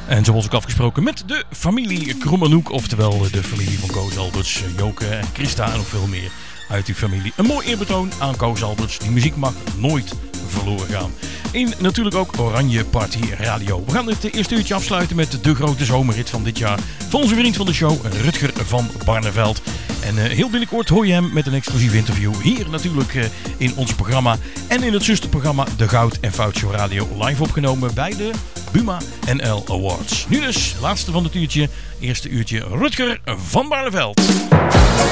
En zoals ook afgesproken met de familie Kromanoek, oftewel de familie van Koos Alberts, Joke en Christa en nog veel meer uit die familie. Een mooi eerbetoon aan Koos Alberts. Die muziek mag nooit verloren gaan. En natuurlijk ook Oranje Party Radio. We gaan het eerste uurtje afsluiten met de grote zomerhit van dit jaar van onze vriend van de show, Rutger van Barneveld. En heel binnenkort hoor je hem met een exclusief interview hier natuurlijk in ons programma. En in het zusterprogramma De Goud en Fout Show Radio live opgenomen bij de Buma NL Awards. Nu dus, laatste van het uurtje, eerste uurtje Rutger van Barneveld.